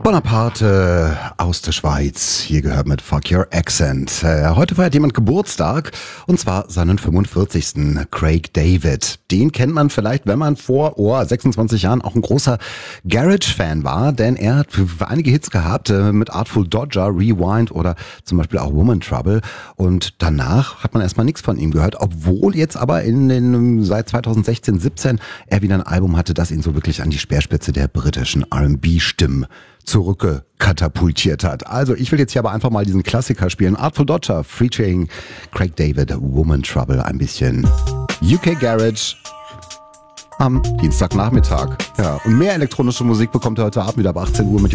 Bonaparte aus der Schweiz, hier gehört mit Fuck Your Accent. Heute feiert jemand Geburtstag, und zwar seinen 45. Craig David. Den kennt man vielleicht, wenn man vor 26 Jahren auch ein großer Garage-Fan war, denn er hat einige Hits gehabt mit Artful Dodger, Rewind oder zum Beispiel auch Woman Trouble. Und danach hat man erstmal nichts von ihm gehört, obwohl jetzt aber seit 2016, 17 er wieder ein Album hatte, das ihn so wirklich an die Speerspitze der britischen R&B-Stimmen zurückkatapultiert hat. Also ich will jetzt hier aber einfach mal diesen Klassiker spielen. Artful Dodger featuring Craig David, Woman Trouble, ein bisschen UK Garage am Dienstagnachmittag. Ja, und mehr elektronische Musik bekommt ihr heute Abend wieder ab 18 Uhr mit